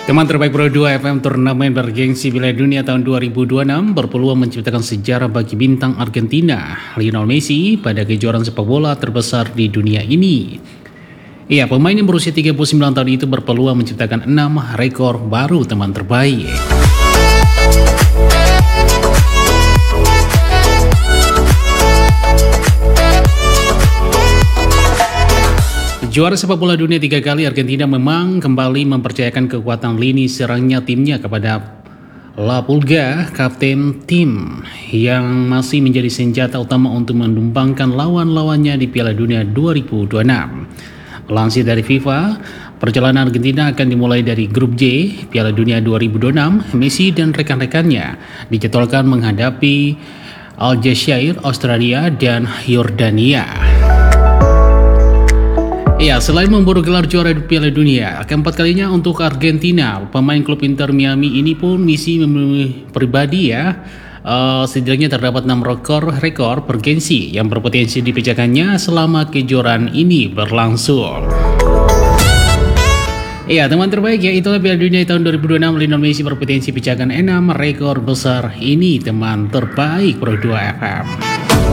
Teman terbaik Pro 2 FM turnamen bergengsi Piala Dunia tahun 2026 berpeluang menciptakan sejarah bagi bintang Argentina, Lionel Messi, pada kejuaraan sepak bola terbesar di dunia ini. Iya, pemain yang berusia 39 tahun itu berpeluang menciptakan 6 rekor baru teman terbaik. Juara sepak bola dunia 3 kali, Argentina memang kembali mempercayakan kekuatan lini serangnya timnya kepada La Pulga, kapten tim yang masih menjadi senjata utama untuk menumbangkan lawan-lawannya di Piala Dunia 2026. Lansir dari FIFA, perjalanan Argentina akan dimulai dari grup J Piala Dunia 2026. Messi dan rekan-rekannya dijadwalkan menghadapi Aljazair, Australia, dan Yordania. Ya, selain memburu gelar juara Piala Dunia keempat kalinya untuk Argentina, pemain klub Inter Miami ini pun misi pribadi ya. Setidaknya terdapat 6 rekor bergensi yang berpotensi dipecahkannya selama kejuaraan ini berlangsung. Iya, teman terbaik ya, itulah Piala Dunia tahun 2026. Lionel Messi berpotensi pecahkan 6 rekor besar ini, teman terbaik Pro 2 FM.